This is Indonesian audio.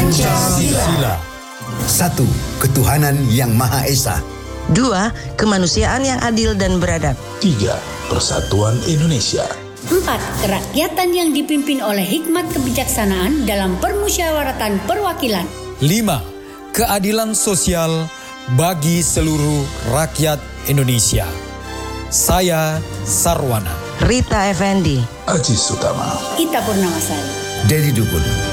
Pancasila. 1. Ketuhanan Yang Maha Esa. 2. Kemanusiaan yang adil dan beradab. 3. Persatuan Indonesia. 4. Kerakyatan yang dipimpin oleh hikmat kebijaksanaan dalam permusyawaratan perwakilan. 5. Keadilan sosial bagi seluruh rakyat Indonesia. Saya Sarwana. Rita Effendi. Aji Sutama. Ita Purnamasari. Dedi Dukun.